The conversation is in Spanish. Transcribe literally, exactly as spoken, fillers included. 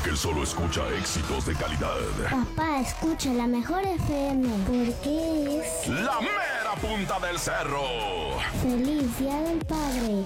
que solo escucha éxitos de calidad. Papá, escucha la mejor F M, porque es... ¡La mera punta del cerro! ¡Feliz Día del Padre!